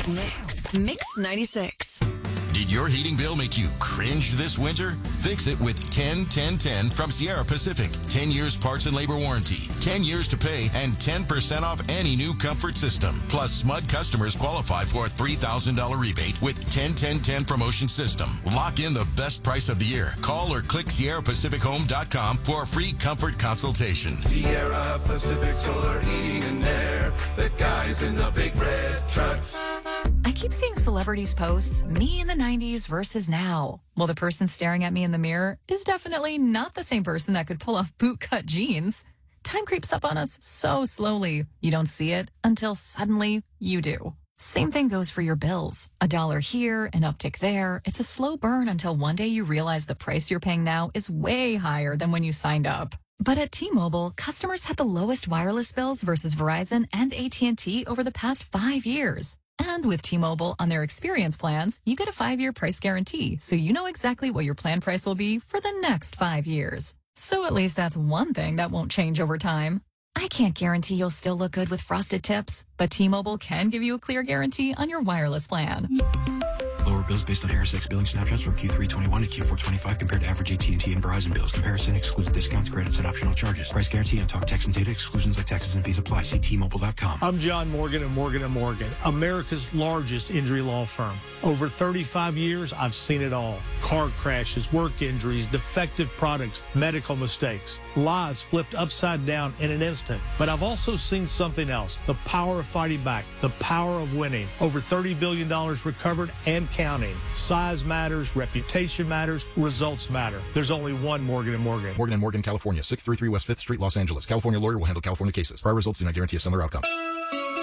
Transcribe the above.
Mix 96. Did your heating bill make you cringe this winter? Fix it with 10-10-10 from Sierra Pacific. 10 years parts and labor warranty, 10 years to pay, and 10% off any new comfort system. Plus, SMUD customers qualify for a $3,000 rebate with 10-10-10 promotion system. Lock in the best price of the year. Call or click SierraPacificHome.com for a free comfort consultation. Sierra Pacific Solar Heating and Air. The guys in the big red trucks. I keep seeing celebrities post me in the 90s versus now. Well, the person staring at me in the mirror is definitely not the same person that could pull off bootcut jeans. Time creeps up on us so slowly. You don't see it until suddenly you do. Same thing goes for your bills. $1 here, an uptick there. It's a slow burn until one day you realize the price you're paying now is way higher than when you signed up. But at T-Mobile, customers had the lowest wireless bills versus Verizon and AT&T over the past 5 years. And with T-Mobile on their experience plans, you get a 5-year price guarantee, so you know exactly what your plan price will be for the next 5 years. So at least that's one thing that won't change over time. I can't guarantee you'll still look good with frosted tips, but T-Mobile can give you a clear guarantee on your wireless plan. Lower bills based on Harris X billing snapshots from Q3 21 to Q4 25 compared to average AT&T and Verizon bills. Comparison excludes discounts, credits, and optional charges. Price guarantee on talk, text, and data. Exclusions like taxes and fees apply. See T-Mobile.com. I'm John Morgan of Morgan & Morgan, America's largest injury law firm. Over 35 years, I've seen it all. Car crashes, work injuries, defective products, medical mistakes, lives flipped upside down in an instant. But I've also seen something else, the power of fighting back, the power of winning. Over $30 billion recovered and counting. Size matters, reputation matters, results matter. There's only one Morgan & Morgan. Morgan & Morgan, California, 633 West 5th Street, Los Angeles. California lawyer will handle California cases. Prior results do not guarantee a similar outcome.